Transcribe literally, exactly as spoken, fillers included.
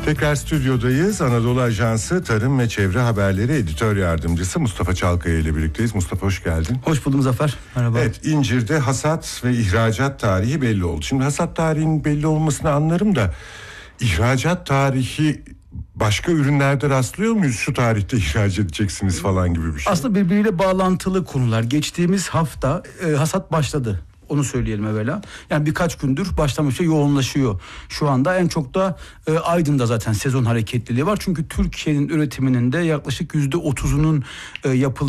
Tekrar stüdyodayız. Anadolu Ajansı Tarım ve Çevre Haberleri Editör Yardımcısı Mustafa Çalkaya ile birlikteyiz. Mustafa hoş geldin. Hoş buldum Zafer. Merhaba. Evet, incirde hasat ve ihracat tarihi belli oldu. Şimdi hasat tarihinin belli olmasını anlarım da ihracat tarihi başka ürünlerde rastlıyor muyuz? Şu tarihte ihraç edeceksiniz falan gibi bir şey. Aslında birbiriyle bağlantılı konular. Geçtiğimiz hafta e, hasat başladı. Onu söyleyelim evvela. Yani birkaç gündür başlamış ve yoğunlaşıyor. Şu anda en çok da e, Aydın'da zaten sezon hareketliliği var. Çünkü Türkiye'nin üretiminin de yaklaşık yüzde otuzunun e, yapıldığı